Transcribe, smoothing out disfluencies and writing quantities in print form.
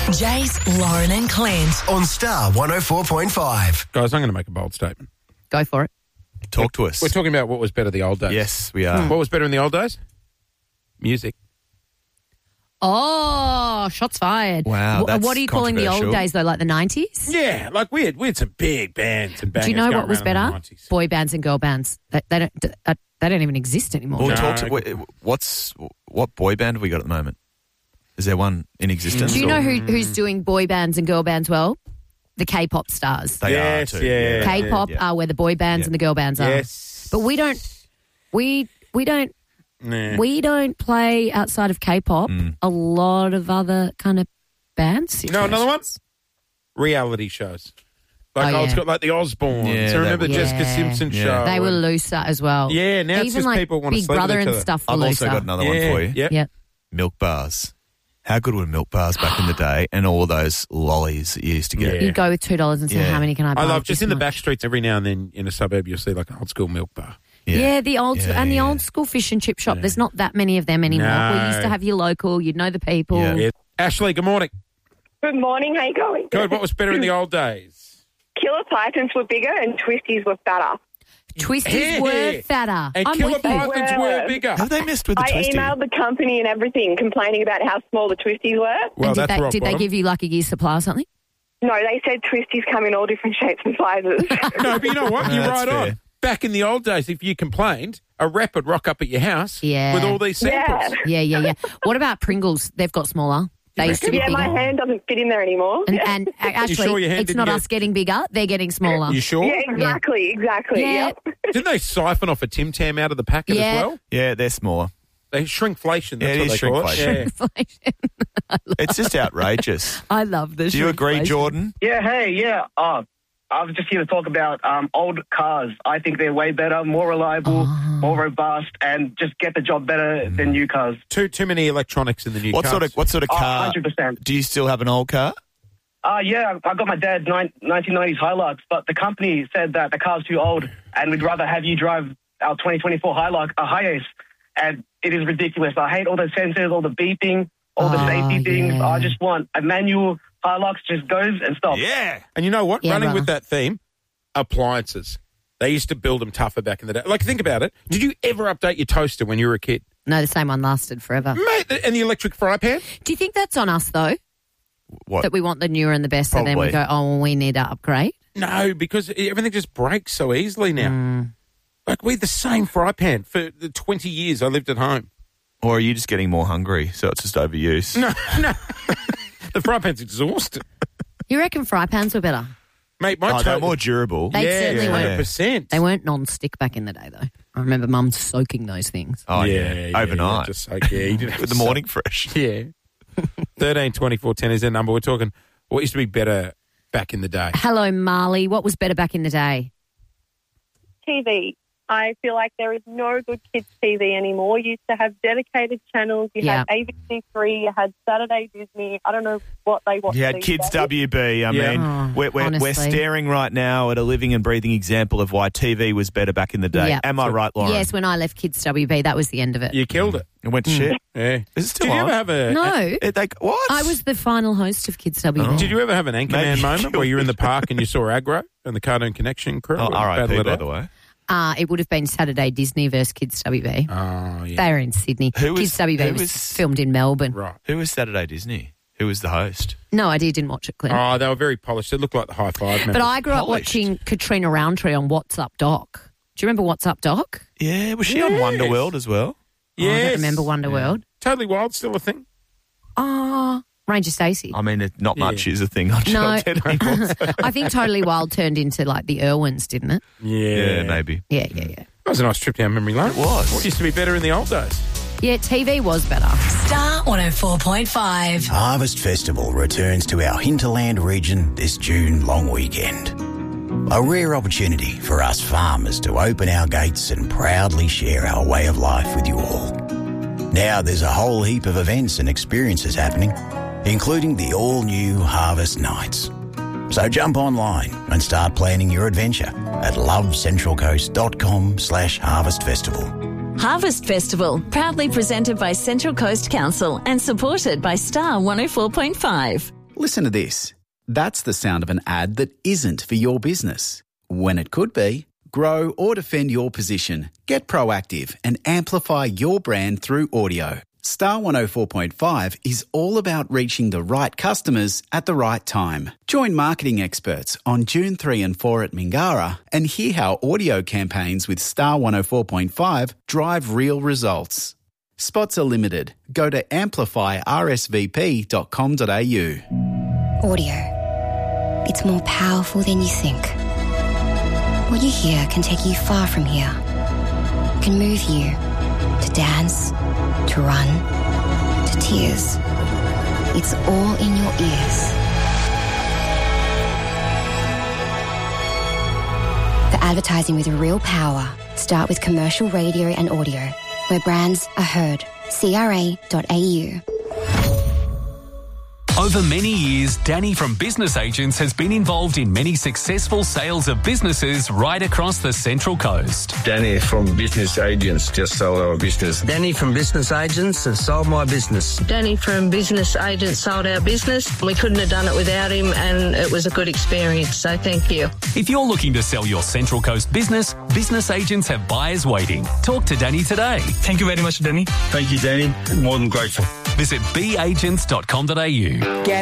Jace, Lauren and Clint. On Star 104.5. Guys, I'm going to make a bold statement. Go for it. Talk to us. We're talking about what was better the old days. Yes, we are. What was better in the old days? Music. Oh, shots fired. Wow, that's what are you calling the old controversial. days, though, like the 90s? Yeah, like we had some big bands and bangers. Do you know going what was around in better? the 90s. Boy bands and girl bands. They don't even exist anymore. Well, No. what boy band have we got at the moment? Is there one in existence? Do you know or- who's doing boy bands and girl bands well? The K-pop stars. They Yes, are too. yeah. K-pop yeah. are where the boy bands and the girl bands are. Yes. But we don't Nah. we don't play outside of K-pop a lot of other kind of bands. You know another one? Reality shows. Like Oh, old yeah. school, like the Osbournes. Yeah, I remember they the were- Jessica Yeah. Simpson Yeah. show. They were and- looser as well. Yeah, now it's Even just like people want to Big sleep Brother with each and other. stuff were I've looser. also got another one for you. Yep. Yeah. Milk bars. How good were milk bars back in the day? And all those lollies that you used to get. Yeah. You go with $2 and say, Yeah. how many can I buy? I love with just this in the much? back streets every now and then in a suburb you'll see like an old school milk bar. Yeah, the old Yeah, and the yeah. old school fish and chip shop. There's not that many of them anymore. No. We used to have your local. You'd know the people. Yeah. Yeah. Ashley, good morning. Good morning, how you going? Good. What was better in the old days? Killer Pythons were bigger and Twisties were fatter. Twisties Yeah. were fatter. And I'm Killer with you. Pythons were bigger. Have they missed with the I twisty? emailed the company and everything complaining about how small the Twisties were. Well, And that's rock did they bottom. give you like a year's supply or something? No, they said Twisties come in all different shapes and sizes. No, but you know what? No, You're that's right on. fair. Back in the old days, if you complained, a rep would rock up at your house Yeah. with all these samples. Yeah. Yeah. What about Pringles? They've got smaller. They used to be Yeah, bigger. my hand doesn't fit in there anymore. And actually, sure your hand it's didn't not get- us getting bigger; they're getting smaller. You sure? Yeah, exactly. Yeah. Yep. Didn't they siphon off a Tim Tam out of the packet Yeah. as well? Yeah, they're smaller. They shrinkflation. That's Yeah, it what is they call shrinkflation. it. Yeah. It's just outrageous. I love this. Do you agree, Jordan? Yeah, hey, yeah. I was just here to talk about old cars. I think they're way better, more reliable, more robust, and just get the job better than new cars. Too many electronics in the new What cars. sort of car? 100%. Do you still have an old car? Yeah, I got my dad's 1990s Hilux, but the company said that the car's too old, and we'd rather have you drive our 2024 Hilux, a Hiace, and it is ridiculous. I hate all the sensors, all the beeping, all the safety things. yeah. I just want a manual Hilux, just goes and stops. Yeah. And you know what? Yeah, Running brother. with that theme, appliances. They used to build them tougher back in the day. Like, think about it. Did you ever update your toaster when you were a kid? No, the same one lasted forever. Mate, and the electric fry pan? Do you think that's on us though? What? That we want the newer and the best, and then we Probably. go, oh, well, we need to upgrade. No, because everything just breaks so easily now. Like, we had the same fry pan for the 20 years I lived at home. Or are you just getting more hungry, so it's just overuse? No. The fry pan's exhausted. You reckon fry pans were better? Mate, my They're more durable. They certainly weren't. 100%. They weren't non-stick back in the day, though. I remember Mum soaking those things. Oh, yeah. Overnight. Just like, yeah, you didn't have With the to morning fresh. Yeah. 13 24 10 is their number. We're talking what used to be better back in the day. Hello, Marley. What was better back in the day? TV. I feel like there is no good kids TV anymore. You used to have dedicated channels. You had ABC3, you had Saturday Disney. I don't know what they watched. You had these Kids days. WB. I Yeah. mean, Oh, we're honestly. staring right now at a living and breathing example of why TV was better back in the day. Yeah. Am I right, Lauren? Yes, when I left Kids WB, that was the end of it. You killed it. It went to shit. Yeah. Is it still Did you on? ever have a No, What? I was the final host of Kids WB. Oh. Did you ever have an Anchorman Maybe moment where you were in the park and you saw Aggro and the Cartoon Connection crew? Oh, battle R.I.P., it by out? the way. It would have been Saturday Disney versus Kids WB. Oh, yeah. They were in Sydney. Who was- Kids WB who was was- filmed in Melbourne. Right. Who was Saturday Disney? Who was the host? No idea, didn't watch it, Clint. Oh, they were very polished. They looked like the High Five members. but I grew up polished. watching Katrina Roundtree on What's Up Doc. Do you remember What's Up Doc? Yeah, was she on Yes. Wonderworld as well? Oh, I Yes. don't remember Wonderworld. Totally Wild still a thing? Oh, Ranger Stacey. I mean, not Yeah. much is a thing on No. Channel 10 anymore. I think Totally Wild turned into like the Irwins, didn't it? Yeah, maybe. Yeah. That was a nice trip down memory lane. It was. What used to be better in the old days? Yeah, TV was better. Star 104.5. Harvest Festival returns to our hinterland region this June long weekend. A rare opportunity for us farmers to open our gates and proudly share our way of life with you all. Now there's a whole heap of events and experiences happening, including the all-new Harvest Nights. So jump online and start planning your adventure at lovecentralcoast.com/Harvest Festival. Harvest Festival, proudly presented by Central Coast Council and supported by Star 104.5. Listen to this. That's the sound of an ad that isn't for your business, when it could be. Grow or defend your position. Get proactive and amplify your brand through audio. Star 104.5 is all about reaching the right customers at the right time. Join marketing experts on June 3 and 4 at Mingara and hear how audio campaigns with Star 104.5 drive real results. Spots are limited. Go to amplifyrsvp.com.au. Audio. It's more powerful than you think. What you hear can take you far from here. Can move you to dance, to run, to tears. It's all in your ears. The advertising with real power. Start with commercial radio and audio, where brands are heard. CRA.au. Over many years, Danny from Business Agents has been involved in many successful sales of businesses right across the Central Coast. Danny from Business Agents just sold our business. Danny from Business Agents has sold my business. Danny from Business Agents sold our business. We couldn't have done it without him, and it was a good experience, so thank you. If you're looking to sell your Central Coast business, Business Agents have buyers waiting. Talk to Danny today. Thank you very much, Danny. Thank you, Danny. More than grateful. Visit beagents.com.au.